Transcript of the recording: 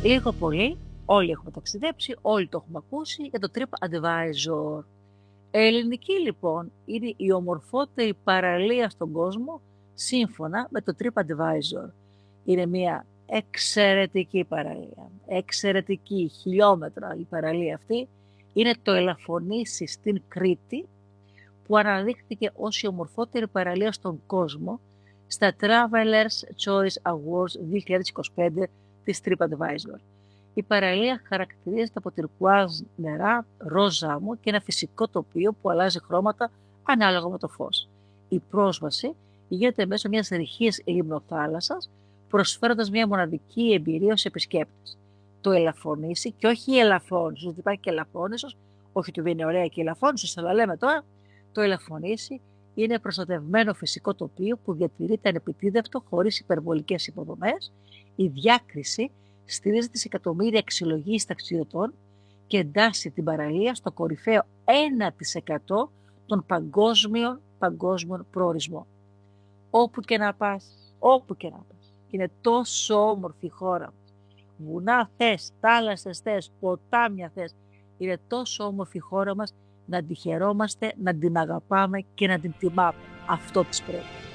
Λίγο πολύ, όλοι έχουμε ταξιδέψει, όλοι το έχουμε ακούσει για το TripAdvisor. Ελληνική λοιπόν είναι η ομορφότερη παραλία στον κόσμο σύμφωνα με το TripAdvisor. Είναι μια εξαιρετική παραλία, εξαιρετική, χιλιόμετρα η παραλία αυτή. Είναι το Ελαφωνήσι στην Κρήτη, που αναδείχθηκε ως η ομορφότερη παραλία στον κόσμο στα Travelers Choice Awards 2025 της TripAdvisor. Η παραλία χαρακτηρίζεται από τυρκουάζ νερά, ροζ άμμο και ένα φυσικό τοπίο που αλλάζει χρώματα ανάλογα με το φως. Η πρόσβαση γίνεται μέσω μιας ρηχής λιμνοθάλασσας, προσφέροντας μια μοναδική εμπειρία στους επισκέπτες. Το Ελαφωνήσι, και όχι η Ελαφώνησος, γιατί υπάρχει και Ελαφώνησος, όχι ότι δεν είναι ωραία και η Ελαφώνησος, αλλά λέμε τώρα, το Ελαφωνήσι είναι προστατευμένο φυσικό τοπίο που διατηρείται ανεπιτίδευτο χωρίς υπερβολικές υποδομές. Η διάκριση στηρίζεται σε εκατομμύρια αξιολογήσεις ταξιδιωτών και εντάσσει την παραλία στο κορυφαίο 1% των παγκόσμιων προορισμών. Όπου και να πας, είναι τόσο όμορφη η χώρα μας. Βουνά θες, θάλασσες θες, ποτάμια θες. Είναι τόσο όμορφη η χώρα μας, να την χαιρόμαστε, να την αγαπάμε και να την τιμάμε. Αυτό της πρέπει.